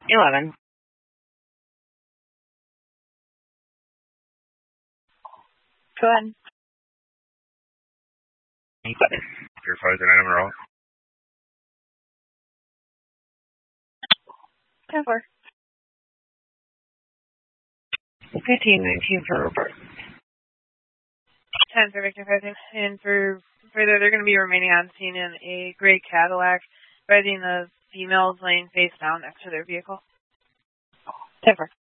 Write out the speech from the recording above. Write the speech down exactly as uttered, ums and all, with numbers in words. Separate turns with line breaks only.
eleven. Go ahead.
Your five and nine roll.
ten four. fifteen nineteen for Rupert.
ten for Victor five six. And for further, they're going to be remaining on scene in a gray Cadillac, riding the females laying face down next to their vehicle.
ten four.